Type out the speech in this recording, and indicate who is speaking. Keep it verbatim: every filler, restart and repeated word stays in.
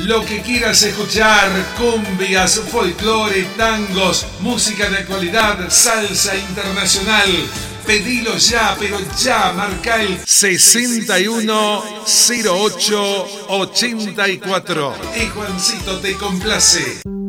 Speaker 1: lo que quieras escuchar, cumbias, folclore, tangos, música de actualidad, salsa internacional. Pedilo ya, pero ya, marca el sesenta y uno cero ocho ochenta y cuatro. Y Juancito te complace.